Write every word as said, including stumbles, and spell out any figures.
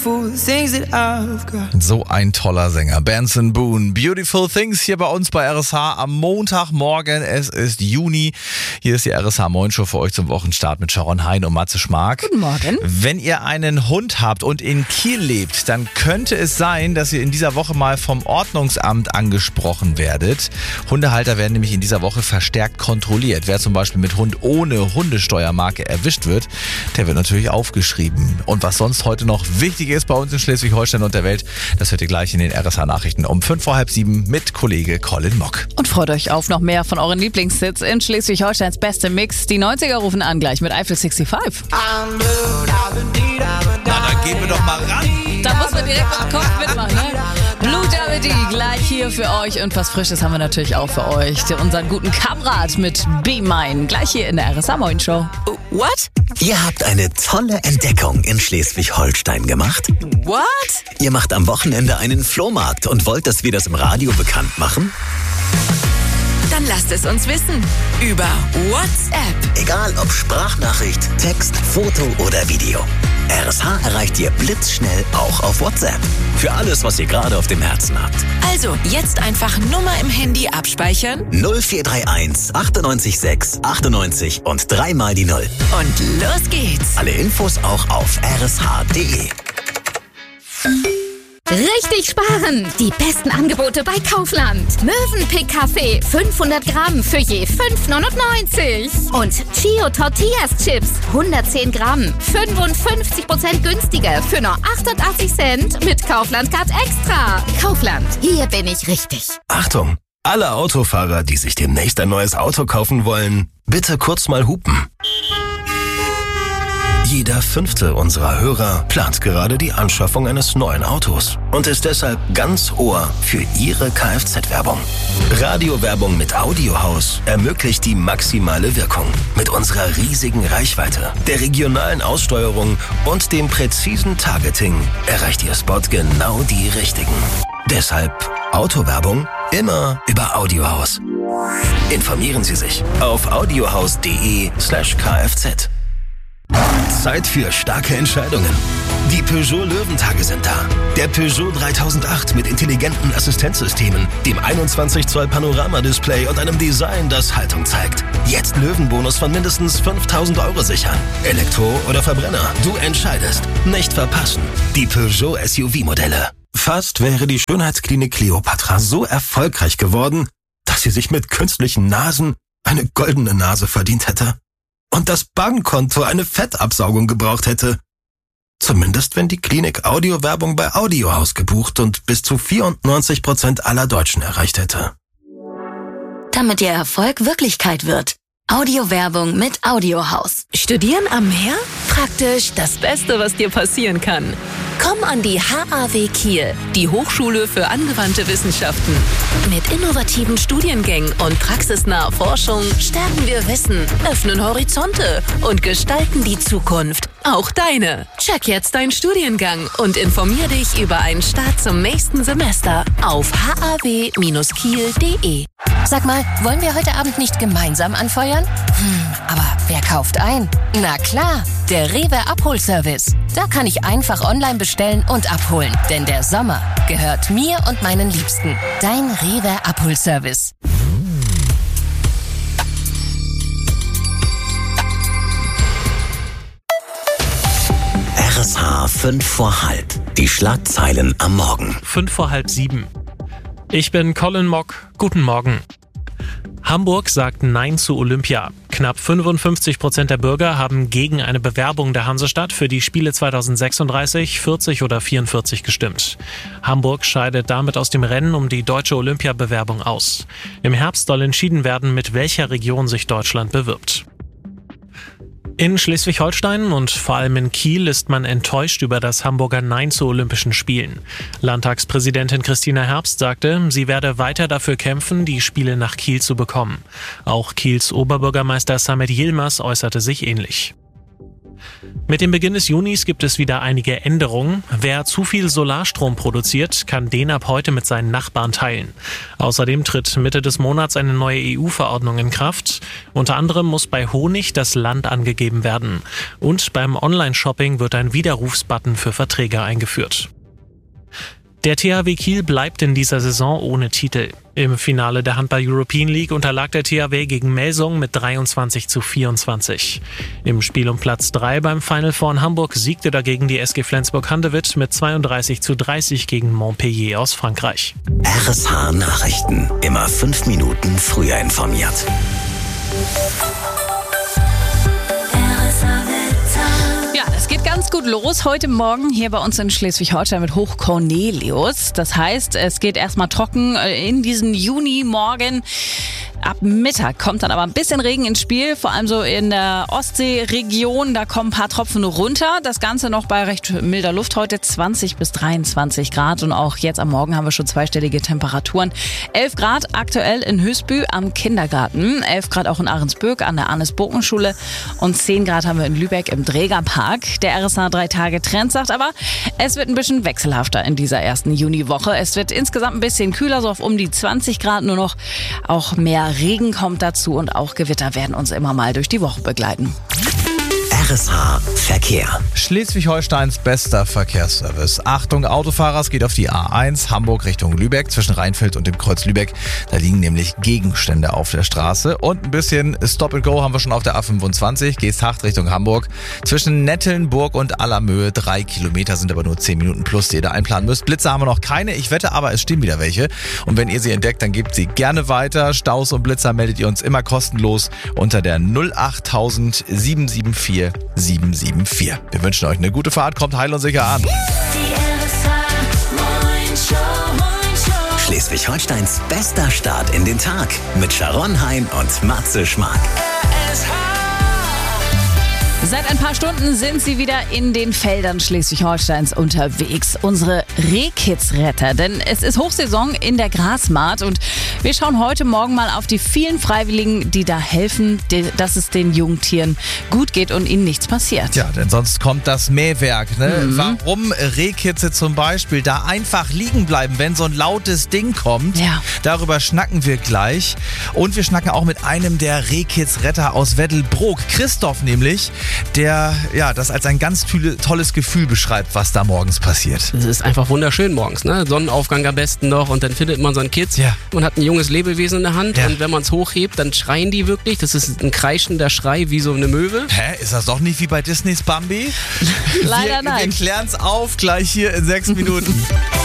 So ein toller Sänger, Benson Boone. Beautiful Things hier bei uns bei R S H am Montagmorgen. Es ist Juni. Hier ist die R S H Moin Show für euch zum Wochenstart mit Sharon Hein und Matze Schmark. Guten Morgen. Wenn ihr einen Hund habt und in Kiel lebt, dann könnte es sein, dass ihr in dieser Woche mal vom Ordnungsamt angesprochen werdet. Hundehalter werden nämlich in dieser Woche verstärkt kontrolliert. Wer zum Beispiel mit Hund ohne Hundesteuermarke erwischt wird, der wird natürlich aufgeschrieben. Und was sonst heute noch wichtig ist bei uns in Schleswig-Holstein und der Welt, das hört ihr gleich in den R S H-Nachrichten um fünf vor halb sieben mit Kollege Colin Mock. Und freut euch auf noch mehr von euren Lieblingshits in Schleswig-Holsteins beste Mix. Die neunziger rufen an gleich mit Eiffel fünfundsechzig. Na, dann gehen wir doch mal ran. Da muss man direkt mit dem Kopf mitmachen, ne? Blue Davide gleich hier für euch und was Frisches haben wir natürlich auch für euch. Unseren guten Kamerad mit Be Mine, gleich hier in der R S H Moin Show. What? Ihr habt eine tolle Entdeckung in Schleswig-Holstein gemacht? What? Ihr macht am Wochenende einen Flohmarkt und wollt, dass wir das im Radio bekannt machen? Dann lasst es uns wissen. Über WhatsApp. Egal ob Sprachnachricht, Text, Foto oder Video. R S H erreicht ihr blitzschnell auch auf WhatsApp. Für alles, was ihr gerade auf dem Herzen habt. Also jetzt einfach Nummer im Handy abspeichern. null vier drei eins achtundneunzig sechs achtundneunzig und dreimal die Null. Und los geht's. Alle Infos auch auf r s h punkt d e. Richtig sparen! Die besten Angebote bei Kaufland. Mövenpick Kaffee fünfhundert Gramm für je fünf neunundneunzig. Und Chio Tortillas Chips hundertzehn Gramm, fünfundfünfzig Prozent günstiger für nur achtundachtzig Cent mit Kaufland Card Extra. Kaufland, hier bin ich richtig. Achtung! Alle Autofahrer, die sich demnächst ein neues Auto kaufen wollen, bitte kurz mal hupen. Jeder fünfte unserer Hörer plant gerade die Anschaffung eines neuen Autos und ist deshalb ganz Ohr für Ihre Kfz-Werbung. Radiowerbung mit Audiohaus ermöglicht die maximale Wirkung. Mit unserer riesigen Reichweite, der regionalen Aussteuerung und dem präzisen Targeting erreicht Ihr Spot genau die Richtigen. Deshalb Autowerbung immer über Audiohaus. Informieren Sie sich auf audiohaus punkt de slash kfz. Zeit für starke Entscheidungen. Die Peugeot Löwentage sind da. Der Peugeot dreitausendacht mit intelligenten Assistenzsystemen, dem einundzwanzig Zoll Panoramadisplay und einem Design, das Haltung zeigt. Jetzt Löwenbonus von mindestens fünftausend Euro sichern. Elektro oder Verbrenner, du entscheidest. Nicht verpassen. Die Peugeot S U V-Modelle. Fast wäre die Schönheitsklinik Cleopatra so erfolgreich geworden, dass sie sich mit künstlichen Nasen eine goldene Nase verdient hätte. Und das Bankkonto eine Fettabsaugung gebraucht hätte. Zumindest wenn die Klinik Audiowerbung bei Audiohaus gebucht und bis zu vierundneunzig Prozent aller Deutschen erreicht hätte. Damit Ihr Erfolg Wirklichkeit wird. Audiowerbung mit Audiohaus. Studieren am Meer? Praktisch das Beste, was dir passieren kann. Komm an die H A W Kiel, die Hochschule für angewandte Wissenschaften. Mit innovativen Studiengängen und praxisnaher Forschung stärken wir Wissen, öffnen Horizonte und gestalten die Zukunft. Auch deine. Check jetzt deinen Studiengang und informier dich über einen Start zum nächsten Semester auf h a w Bindestrich kiel punkt de. Sag mal, wollen wir heute Abend nicht gemeinsam anfeuern? Hm, aber wer kauft ein? Na klar, der Rewe Abholservice. Da kann ich einfach online bestellen und abholen. Denn der Sommer gehört mir und meinen Liebsten. Dein Rewe Abholservice. R S H fünf vor halb. Die Schlagzeilen am Morgen. Fünf vor halb sieben. Ich bin Colin Mock. Guten Morgen. Hamburg sagt Nein zu Olympia. Knapp fünfundfünfzig Prozent der Bürger haben gegen eine Bewerbung der Hansestadt für die Spiele zweitausendsechsunddreißig, vierzig oder vierundvierzig gestimmt. Hamburg scheidet damit aus dem Rennen um die deutsche Olympiabewerbung aus. Im Herbst soll entschieden werden, mit welcher Region sich Deutschland bewirbt. In Schleswig-Holstein und vor allem in Kiel ist man enttäuscht über das Hamburger Nein zu Olympischen Spielen. Landtagspräsidentin Christina Herbst sagte, sie werde weiter dafür kämpfen, die Spiele nach Kiel zu bekommen. Auch Kiels Oberbürgermeister Samet Yilmaz äußerte sich ähnlich. Mit dem Beginn des Junis gibt es wieder einige Änderungen. Wer zu viel Solarstrom produziert, kann den ab heute mit seinen Nachbarn teilen. Außerdem tritt Mitte des Monats eine neue E U-Verordnung in Kraft. Unter anderem muss bei Honig das Land angegeben werden. Und beim Online-Shopping wird ein Widerrufsbutton für Verträge eingeführt. Der T H W Kiel bleibt in dieser Saison ohne Titel. Im Finale der Handball European League unterlag der T H W gegen Melsung mit dreiundzwanzig zu vierundzwanzig. Im Spiel um Platz drei beim Final Four in Hamburg siegte dagegen die S G Flensburg-Handewitt mit zweiunddreißig zu dreißig gegen Montpellier aus Frankreich. R S H Nachrichten. Immer fünf Minuten früher informiert. Geht ganz gut los heute Morgen hier bei uns in Schleswig-Holstein mit Hoch Cornelius. Das heißt, es geht erstmal trocken in diesen Junimorgen. Ab Mittag kommt dann aber ein bisschen Regen ins Spiel, vor allem so in der Ostseeregion. Da kommen ein paar Tropfen runter. Das Ganze noch bei recht milder Luft heute, zwanzig bis dreiundzwanzig Grad. Und auch jetzt am Morgen haben wir schon zweistellige Temperaturen. elf Grad aktuell in Hösbü am Kindergarten, elf Grad auch in Ahrensböck an der Arnes-Burken-Schule und zehn Grad haben wir in Lübeck im Drägerpark. Der R S H drei Tage Trend sagt aber, es wird ein bisschen wechselhafter in dieser ersten Juniwoche. Es wird insgesamt ein bisschen kühler, so auf um die zwanzig Grad nur noch. Auch mehr Regen kommt dazu und auch Gewitter werden uns immer mal durch die Woche begleiten. R S H Verkehr. Schleswig-Holsteins bester Verkehrsservice. Achtung, Autofahrer, es geht auf die A eins, Hamburg Richtung Lübeck, zwischen Rheinfeld und dem Kreuz Lübeck. Da liegen nämlich Gegenstände auf der Straße. Und ein bisschen Stop and Go haben wir schon auf der A fünfundzwanzig, Geesthacht Richtung Hamburg. Zwischen Nettelnburg und Allermöhe, drei Kilometer sind aber nur zehn Minuten plus, die ihr da einplanen müsst. Blitze haben wir noch keine, ich wette aber, es stehen wieder welche. Und wenn ihr sie entdeckt, dann gebt sie gerne weiter. Staus und Blitzer meldet ihr uns immer kostenlos unter der null acht tausend sieben sieben vier sieben sieben vier. Wir wünschen euch eine gute Fahrt, kommt heil und sicher an. Schleswig-Holsteins bester Start in den Tag mit Sharon Hein und Matze Schmark. Seit ein paar Stunden sind sie wieder in den Feldern Schleswig-Holsteins unterwegs. Unsere Rehkitzretter, denn es ist Hochsaison in der Grasmaat und wir schauen heute Morgen mal auf die vielen Freiwilligen, die da helfen, dass es den Jungtieren gut geht und ihnen nichts passiert. Ja, denn sonst kommt das Mähwerk. Ne? Mhm. Warum Rehkitze zum Beispiel da einfach liegen bleiben, wenn so ein lautes Ding kommt, ja. Darüber schnacken wir gleich. Und wir schnacken auch mit einem der Rehkitzretter aus Weddelbrook, Christoph nämlich, der ja das als ein ganz tolles Gefühl beschreibt, was da morgens passiert. Es ist einfach wunderschön morgens, ne? Sonnenaufgang am besten noch und dann findet man so einen Kids. Ja. Man hat ein junges Lebewesen in der Hand ja. Und wenn man es hochhebt, dann schreien die wirklich. Das ist ein kreischender Schrei wie so eine Möwe. Hä? Ist das doch nicht wie bei Disneys Bambi? Leider wir, nein. Wir klären es auf gleich hier in sechs Minuten.